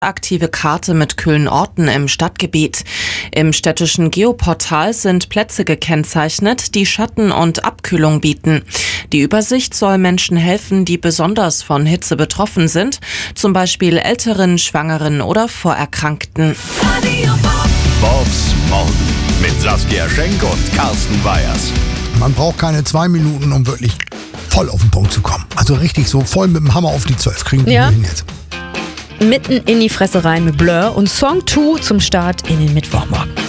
Aktive Karte mit Köln-Orten im Stadtgebiet. Im städtischen Geoportal sind Plätze gekennzeichnet, die Schatten und Abkühlung bieten. Die Übersicht soll Menschen helfen, die besonders von Hitze betroffen sind, zum Beispiel Älteren, Schwangeren oder Vorerkrankten. Vox morgen mit Saskia Schenk und Carsten Weyers. Man braucht keine 2 Minuten, um wirklich voll auf den Punkt zu kommen. Also richtig so voll mit dem Hammer auf die 12 kriegen wir hin jetzt. Mitten in die Fresse rein mit Blur und Song 2 zum Start in den Mittwochmorgen.